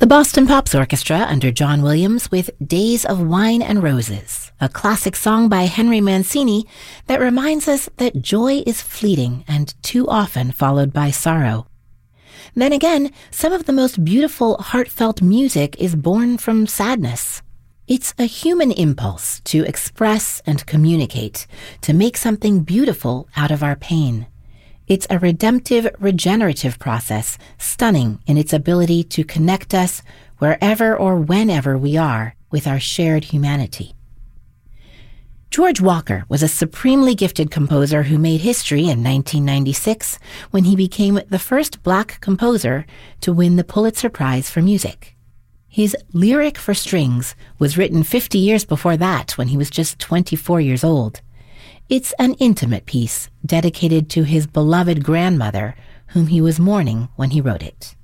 The Boston Pops Orchestra under John Williams with Days of Wine and Roses, a classic song by Henry Mancini that reminds us that joy is fleeting and too often followed by sorrow. Then again, some of the most beautiful, heartfelt music is born from sadness. It's a human impulse to express and communicate, to make something beautiful out of our pain. It's a redemptive, regenerative process, stunning in its ability to connect us wherever or whenever we are with our shared humanity. George Walker was a supremely gifted composer who made history in 1996 when he became the first Black composer to win the Pulitzer Prize for Music. His Lyric for Strings was written 50 years before that when he was just 24 years old. It's an intimate piece dedicated to his beloved grandmother, whom he was mourning when he wrote it.